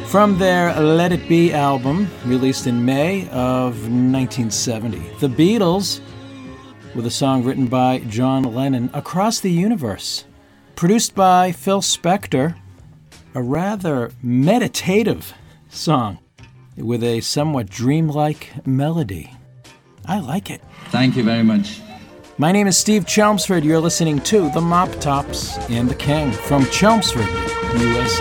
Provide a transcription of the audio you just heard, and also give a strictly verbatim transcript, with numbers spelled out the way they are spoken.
From their Let It Be album, released in May of nineteen seventy. The Beatles, with a song written by John Lennon, Across the Universe. Produced by Phil Spector, a rather meditative song with a somewhat dreamlike melody. I like it. Thank you very much. My name is Steve Chelmsford. You're listening to The Mop Tops and the King from Chelmsford, U S A.